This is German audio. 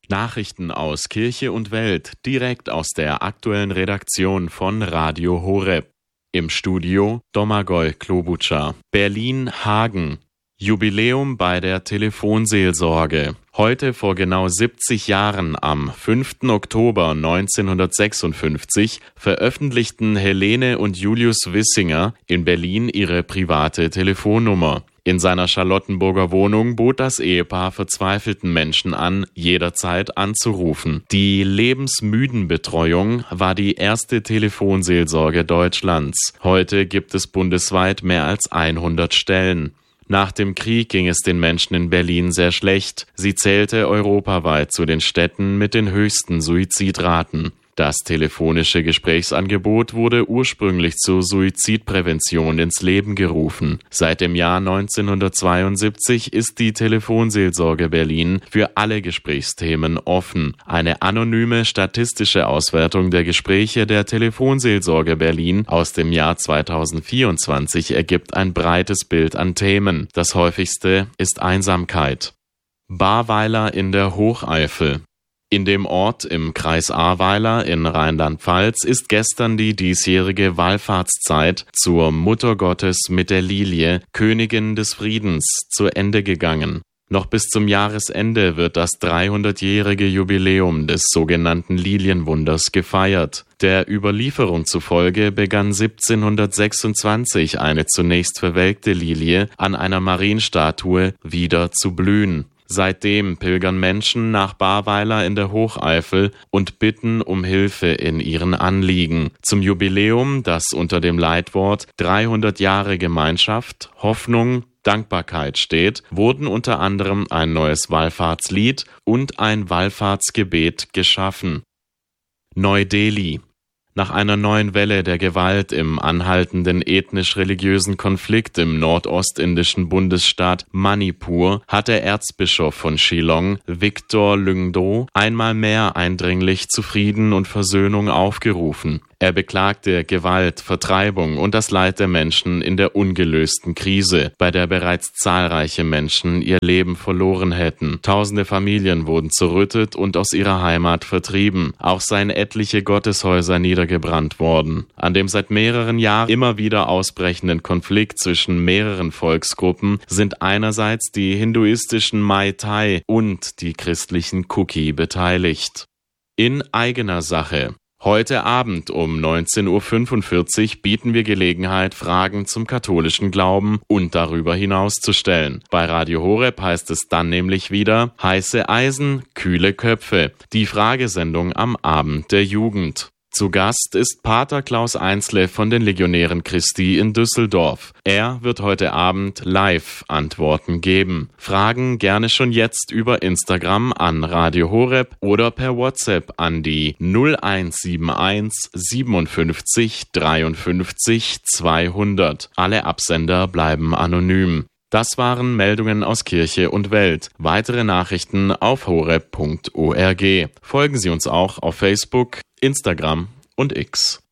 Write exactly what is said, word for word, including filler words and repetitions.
Nachrichten aus Kirche und Welt, direkt aus der aktuellen Redaktion von Radio Horeb. Im Studio Domagoj Klobučar. Berlin-Hagen. Jubiläum bei der Telefonseelsorge. Heute vor genau siebzig Jahren, am fünften Oktober neunzehnhundertsechsundfünfzig, veröffentlichten Helene und Julius Wissinger in Berlin ihre private Telefonnummer. In seiner Charlottenburger Wohnung bot das Ehepaar verzweifelten Menschen an, jederzeit anzurufen. Die Lebensmüdenbetreuung war die erste Telefonseelsorge Deutschlands. Heute gibt es bundesweit mehr als hundert Stellen. Nach dem Krieg ging es den Menschen in Berlin sehr schlecht. Sie zählte europaweit zu den Städten mit den höchsten Suizidraten. Das telefonische Gesprächsangebot wurde ursprünglich zur Suizidprävention ins Leben gerufen. Seit dem Jahr neunzehnhundertzweiundsiebzig ist die Telefonseelsorge Berlin für alle Gesprächsthemen offen. Eine anonyme statistische Auswertung der Gespräche der Telefonseelsorge Berlin aus dem Jahr zweitausendvierundzwanzig ergibt ein breites Bild an Themen. Das häufigste ist Einsamkeit. Barweiler in der Hocheifel. In dem Ort im Kreis Ahrweiler in Rheinland-Pfalz ist gestern die diesjährige Wallfahrtszeit zur Muttergottes mit der Lilie, Königin des Friedens, zu Ende gegangen. Noch bis zum Jahresende wird das dreihundertjährige Jubiläum des sogenannten Lilienwunders gefeiert. Der Überlieferung zufolge begann siebzehnhundertsechsundzwanzig eine zunächst verwelkte Lilie an einer Marienstatue wieder zu blühen. Seitdem pilgern Menschen nach Barweiler in der Hocheifel und bitten um Hilfe in ihren Anliegen. Zum Jubiläum, das unter dem Leitwort dreihundert Jahre Gemeinschaft, Hoffnung, Dankbarkeit steht, wurden unter anderem ein neues Wallfahrtslied und ein Wallfahrtsgebet geschaffen. Neu-Delhi. Nach einer neuen Welle der Gewalt im anhaltenden ethnisch-religiösen Konflikt im nordostindischen Bundesstaat Manipur hat der Erzbischof von Shillong, Victor Lyngdo, einmal mehr eindringlich zu Frieden und Versöhnung aufgerufen. Er beklagte Gewalt, Vertreibung und das Leid der Menschen in der ungelösten Krise, bei der bereits zahlreiche Menschen ihr Leben verloren hätten. Tausende Familien wurden zerrüttet und aus ihrer Heimat vertrieben. Auch seien etliche Gotteshäuser niedergebrannt worden. An dem seit mehreren Jahren immer wieder ausbrechenden Konflikt zwischen mehreren Volksgruppen sind einerseits die hinduistischen Mai Tai und die christlichen Kuki beteiligt. In eigener Sache. Heute Abend um neunzehn Uhr fünfundvierzig bieten wir Gelegenheit, Fragen zum katholischen Glauben und darüber hinaus zu stellen. Bei Radio Horeb heißt es dann nämlich wieder heiße Eisen, kühle Köpfe, die Fragesendung am Abend der Jugend. Zu Gast ist Pater Klaus Einsle von den Legionären Christi in Düsseldorf. Er wird heute Abend live Antworten geben. Fragen gerne schon jetzt über Instagram an Radio Horeb oder per WhatsApp an die null eins sieben eins siebenundfünfzig dreiundfünfzig zweihundert. Alle Absender bleiben anonym. Das waren Meldungen aus Kirche und Welt. Weitere Nachrichten auf horeb punkt org. Folgen Sie uns auch auf Facebook, Instagram und X.